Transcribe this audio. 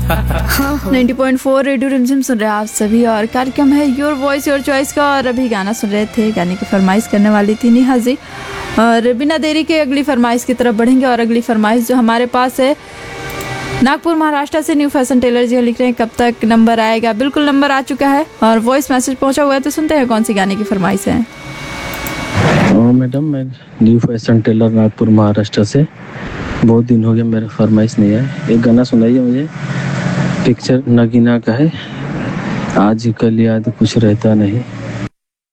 90.4 radio रिमझिम सुन रहे हैं आप सभी और कार्यक्रम है योर वॉइस योर चॉइस का। और अभी गाना सुन रहे थे, गाने की फरमाइश करने वाली थी नेहा जी। और बिना देरी के अगली फरमाइश की तरफ बढ़ेंगे। और अगली फरमाइश जो हमारे पास है नागपुर महाराष्ट्र से न्यू फैशन टेलर जी लिख रहे हैं कब तक नंबर आएगा। बिल्कुल नंबर आ चुका है और वॉइस मैसेज पहुंचा हुआ है, तो सुनते हैं कौन सी गाने की फरमाइश है। मैडम, मैं new fashion Taylor Nagpur Maharashtra से। बहुत दिन हो गया मेरा फरमाइश नहीं है। एक गाना सुनाइए मुझे, पिक्चर नगीना का है, आज कल याद कुछ रहता नहीं।